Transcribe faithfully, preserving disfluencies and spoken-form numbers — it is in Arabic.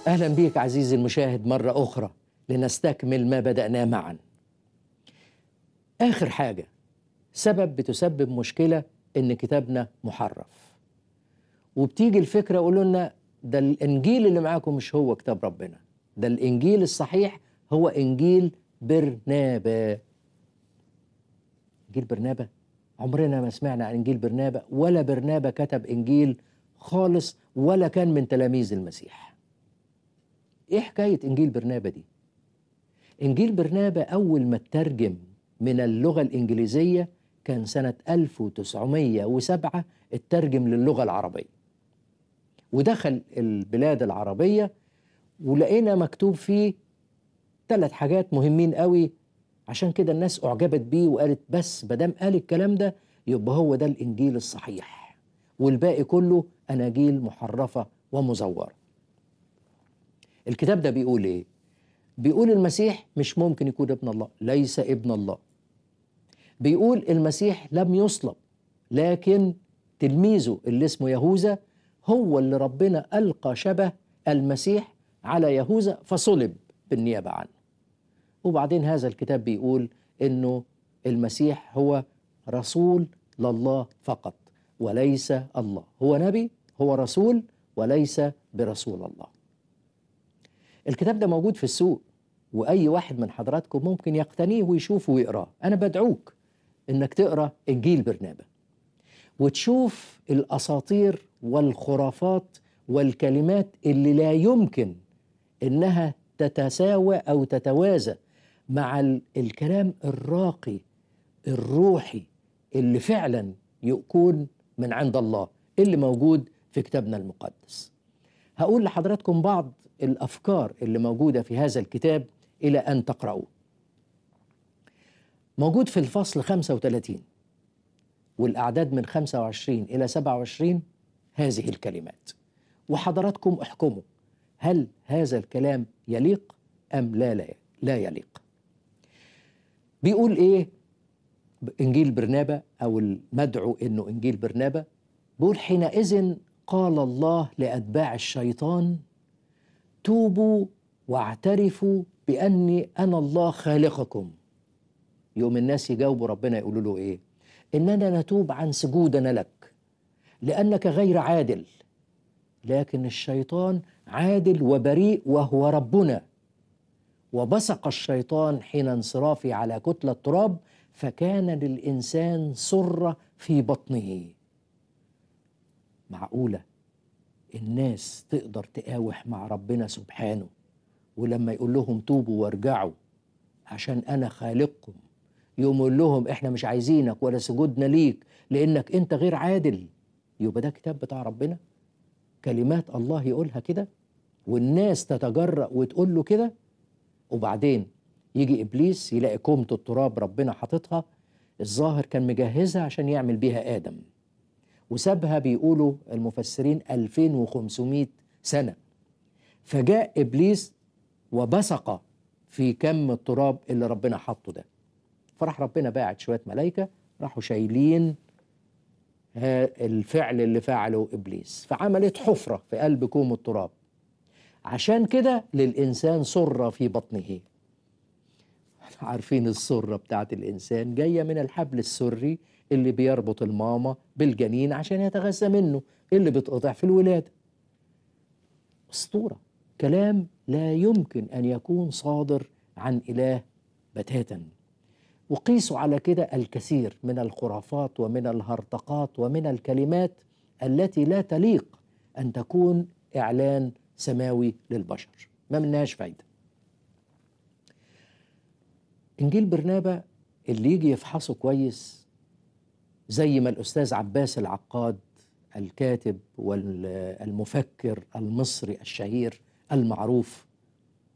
أهلا بيك عزيزي المشاهد مرة أخرى لنستكمل ما بدأناه معا. آخر حاجة، سبب بتسبب مشكلة إن كتابنا محرف، وبتيجي الفكرة يقولوا لنا ده الإنجيل اللي معاكم مش هو كتاب ربنا، ده الإنجيل الصحيح هو إنجيل برنابا. إنجيل برنابا؟ عمرنا ما سمعنا عن إنجيل برنابا، ولا برنابا كتب إنجيل خالص، ولا كان من تلاميذ المسيح. إيه حكاية إنجيل برنابا دي؟ إنجيل برنابا أول ما اترجم من اللغة الإنجليزية كان سنة ألف وتسعمية وسبعة، اترجم للغة العربية ودخل البلاد العربية، ولقينا مكتوب فيه ثلاث حاجات مهمين قوي. عشان كده الناس أعجبت بيه وقالت بس مادام قال الكلام ده يبقى هو ده الإنجيل الصحيح، والباقي كله أناجيل محرفة ومزورة. الكتاب ده بيقول إيه؟ بيقول المسيح مش ممكن يكون ابن الله، ليس ابن الله. بيقول المسيح لم يصلب، لكن تلميذه اللي اسمه يهوذا هو اللي ربنا ألقى شبه المسيح على يهوذا فصلب بالنيابة عنه. وبعدين هذا الكتاب بيقول إنه المسيح هو رسول لله فقط وليس الله، هو نبي، هو رسول وليس برسول الله. الكتاب ده موجود في السوق، وأي واحد من حضراتكم ممكن يقتنيه ويشوفه ويقراه. أنا بدعوك إنك تقرأ إنجيل برنابا وتشوف الأساطير والخرافات والكلمات اللي لا يمكن إنها تتساوى أو تتوازى مع الكلام الراقي الروحي اللي فعلا يكون من عند الله اللي موجود في كتابنا المقدس. هقول لحضراتكم بعض الأفكار اللي موجودة في هذا الكتاب إلى أن تقرأوه. موجود في الفصل خمسة وثلاثين والأعداد من خمسة وعشرين إلى سبعة وعشرين هذه الكلمات، وحضراتكم احكموا هل هذا الكلام يليق أم لا لا, لا يليق. بيقول إيه إنجيل برنابا أو المدعو إنه إنجيل برنابا؟ بيقول حينئذ قال الله لأتباع الشيطان توبوا واعترفوا بأني أنا الله خالقكم. يوم الناس يجاوبوا ربنا يقولوا له إيه؟ إننا نتوب عن سجودنا لك لأنك غير عادل. لكن الشيطان عادل وبريء وهو ربنا. وبصق الشيطان حين انصرافي على كتلة تراب فكان للإنسان سرة في بطنه. معقولة الناس تقدر تقاوح مع ربنا سبحانه ولما يقول لهم توبوا وارجعوا عشان أنا خالقكم يقوم يقول لهم إحنا مش عايزينك ولا سجودنا ليك لأنك أنت غير عادل؟ يبقى ده كتاب بتاع ربنا؟ كلمات الله يقولها كده والناس تتجرأ وتقول له كده؟ وبعدين يجي إبليس يلاقي كومة التراب ربنا حاططها، الظاهر كان مجهزها عشان يعمل بيها آدم، وسابها بيقولوا المفسرين ألفين وخمسمائة سنة. فجاء إبليس وبصق في كم التراب اللي ربنا حطه ده، فراح ربنا باعت شوية ملايكة راحوا شايلين الفعل اللي فعله إبليس، فعملت حفرة في قلب كوم التراب. عشان كده للإنسان سرة في بطنه. عارفين السرة بتاعت الإنسان جاية من الحبل السري اللي بيربط الماما بالجنين عشان يتغذى منه، اللي بتقطع في الولادة. أسطورة، كلام لا يمكن أن يكون صادر عن إله بتاتا. وقيسوا على كده الكثير من الخرافات ومن الهرطقات ومن الكلمات التي لا تليق أن تكون إعلان سماوي للبشر، ما منهاش فايدة. إنجيل برنابا اللي يجي يفحصه كويس زي ما الأستاذ عباس العقاد الكاتب والمفكر المصري الشهير المعروف